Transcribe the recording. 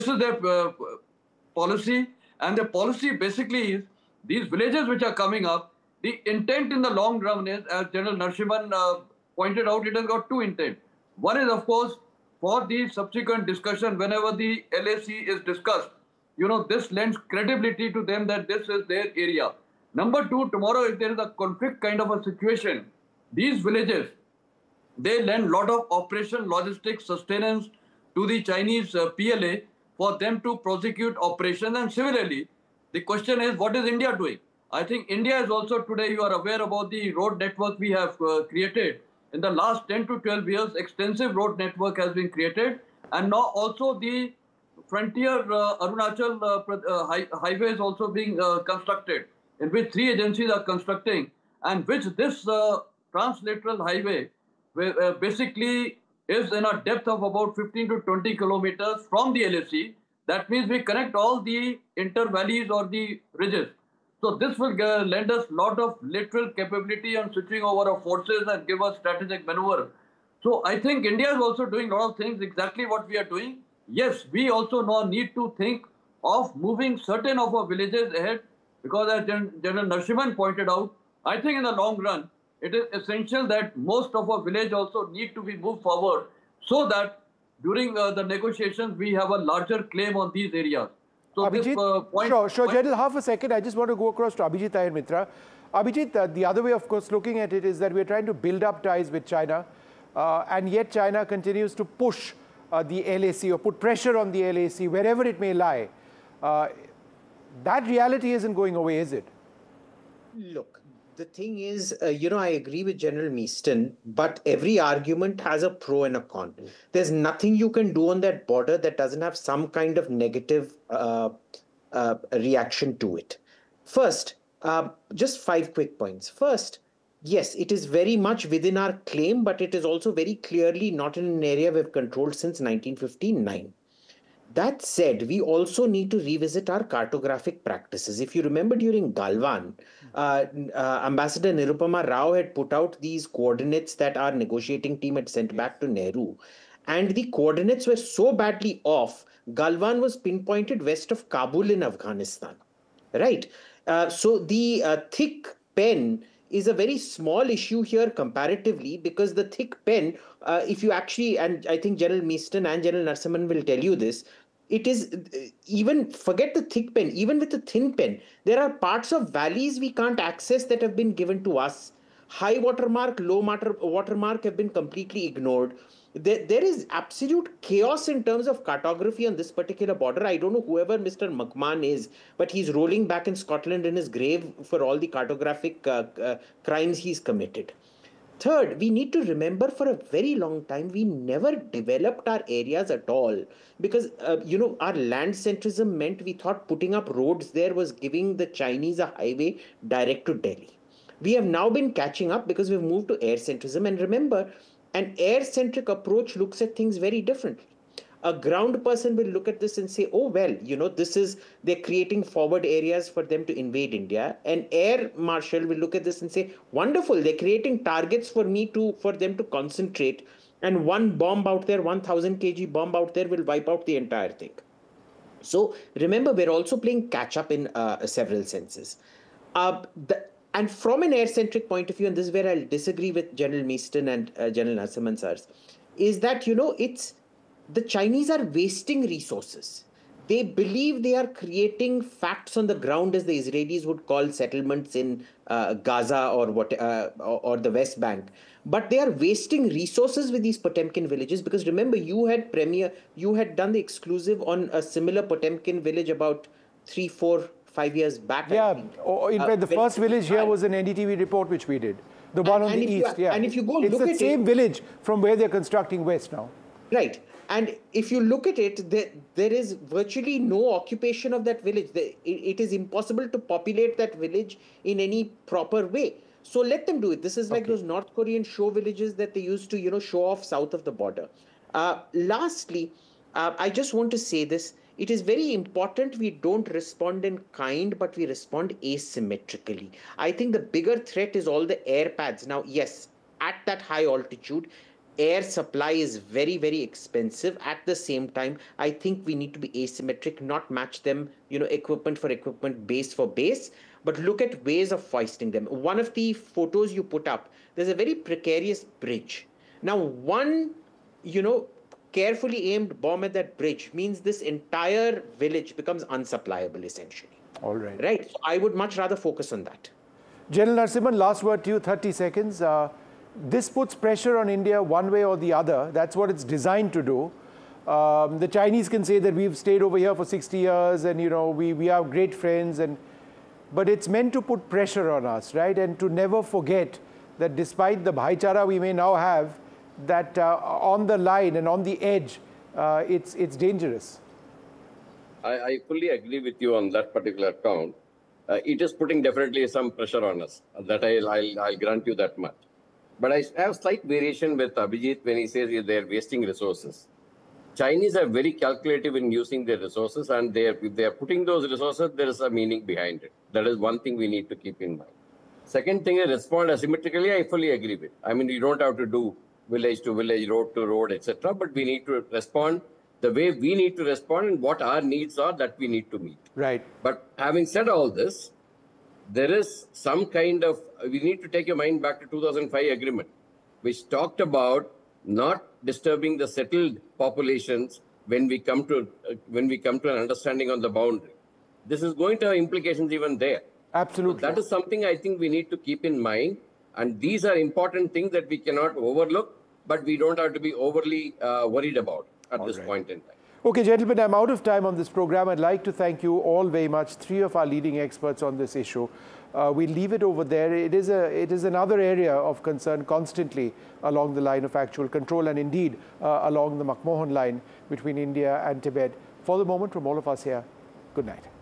is their policy, and the policy basically is these villages which are coming up. The intent in the long run is, as General Narsimhan pointed out, it has got two intent. One is, of course, for the subsequent discussion whenever the LAC is discussed. This lends credibility to them that this is their area. Number two, tomorrow if there is a conflict kind of a situation, these villages, they lend lot of operation, logistics, sustenance to the Chinese PLA for them to prosecute operations. And similarly, the question is, what is India doing? I think India is also today, you are aware about the road network we have created. In the last 10 to 12 years, extensive road network has been created. And now also the frontier Arunachal highway is also being constructed, in which three agencies are constructing, and which this translateral highway basically is in a depth of about 15 to 20 kilometers from the LAC. That means we connect all the inter valleys or the ridges. So this will lend us lot of lateral capability on switching over of forces and give us strategic maneuver. So I think India is also doing a lot of things exactly what we are doing. Yes, we also now need to think of moving certain of our villages ahead, because as General Narsimhan pointed out, I think in the long run, it is essential that most of our village also need to be moved forward, so that during the negotiations we have a larger claim on these areas. So Abhijit, this point... Sure, General, half a second. I just want to go across to Abhijit Iyer Mitra. Abhijit, the other way, of course, looking at it is that we're trying to build up ties with China, and yet China continues to push the LAC or put pressure on the LAC wherever it may lie. That reality isn't going away, is it? Look, the thing is, I agree with General Meeston, but every argument has a pro and a con. There's nothing you can do on that border that doesn't have some kind of negative reaction to it. First, just 5 quick points. First, yes, it is very much within our claim, but it is also very clearly not in an area we've controlled since 1959. That said, we also need to revisit our cartographic practices. If you remember during Galwan, Ambassador Nirupama Rao had put out these coordinates that our negotiating team had sent back to Nehru. And the coordinates were so badly off, Galwan was pinpointed west of Kabul in Afghanistan. Right? So the thick pen is a very small issue here comparatively, because the thick pen, if you actually, and I think General Meeston and General Narasimhan will tell you this, it is even, forget the thick pen, even with the thin pen, there are parts of valleys we can't access that have been given to us. High watermark, low watermark have been completely ignored. There is absolute chaos in terms of cartography on this particular border. I don't know whoever Mr. McMahon is, but he's rolling back in Scotland in his grave for all the cartographic crimes he's committed. Third, we need to remember for a very long time, we never developed our areas at all, because, our land centrism meant we thought putting up roads there was giving the Chinese a highway direct to Delhi. We have now been catching up because we've moved to air centrism. And remember, an air-centric approach looks at things very differently. A ground person will look at this and say, oh, well, they're creating forward areas for them to invade India. An air marshal will look at this and say, wonderful, they're creating targets for them to concentrate. And one bomb out there, 1,000 kg bomb out there will wipe out the entire thing. So remember, we're also playing catch up in several senses. And from an air-centric point of view, and this is where I'll disagree with General Meeston and General Narasimhan Sars, is that, it's the Chinese are wasting resources. They believe they are creating facts on the ground, as the Israelis would call settlements in Gaza or the West Bank. But they are wasting resources with these Potemkin villages, because remember, you had done the exclusive on a similar Potemkin village about 3-4-5 years back. Yeah, in fact, the first village here was an NDTV report which we did. The one on the east, yeah. And if you go it's look at it... It's the same village from where they're constructing west now. Right. And if you look at it, there is virtually no occupation of that village. It is impossible to populate that village in any proper way. So let them do it. This is like those North Korean show villages that they used to, show off south of the border. Lastly, I just want to say this. It is very important we don't respond in kind, but we respond asymmetrically. I think the bigger threat is all the air pads. Now, yes, at that high altitude, air supply is very, very expensive. At the same time, I think we need to be asymmetric, not match them, equipment for equipment, base for base, but look at ways of foisting them. One of the photos you put up, there's a very precarious bridge. Now, one, carefully aimed bomb at that bridge means this entire village becomes unsupplyable, essentially. All right. Right? So I would much rather focus on that. General Narasimhan, last word to you, 30 seconds. This puts pressure on India one way or the other. That's what it's designed to do. The Chinese can say that we've stayed over here for 60 years and, we are great friends. But it's meant to put pressure on us, right? And to never forget that despite the bhaichara we may now have, that on the line and on the edge, it's dangerous. I fully agree with you on that particular count. It is putting definitely some pressure on us. That I'll grant you that much. But I have slight variation with Abhijit when he says they're wasting resources. Chinese are very calculative in using their resources, and if they are putting those resources, there is a meaning behind it. That is one thing we need to keep in mind. Second thing is respond asymmetrically. I fully agree with. I mean, you don't have to do village to village, road to road, etc. But we need to respond the way we need to respond and what our needs are that we need to meet. Right. But having said all this, there is some kind of, we need to take your mind back to 2005 agreement, which talked about not disturbing the settled populations when we come to an understanding on the boundary. This is going to have implications even there. Absolutely. So that is something I think we need to keep in mind. And these are important things that we cannot overlook, but we don't have to be overly worried about at this point in time. Okay, gentlemen, I'm out of time on this program. I'd like to thank you all very much, three of our leading experts on this issue. We'll leave it over there. It is another area of concern constantly along the line of actual control and indeed along the McMahon line between India and Tibet. For the moment, from all of us here, good night.